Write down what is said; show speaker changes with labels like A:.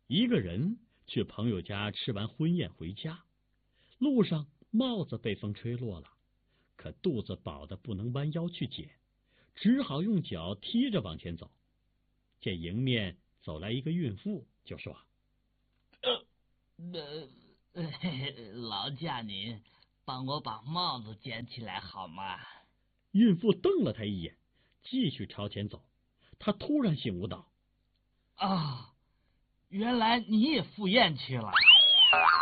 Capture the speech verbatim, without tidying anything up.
A: 一个人去朋友家吃完婚宴回家，路上帽子被风吹落了，可肚子饱得不能弯腰去捡，只好用脚踢着往前走。见迎面走来一个孕妇，就说：“
B: 呃呃，劳驾您帮我把帽子捡起来好吗？”
A: 孕妇瞪了他一眼，继续朝前走。他突然醒悟道：“
B: 啊，原来你也赴宴去了。”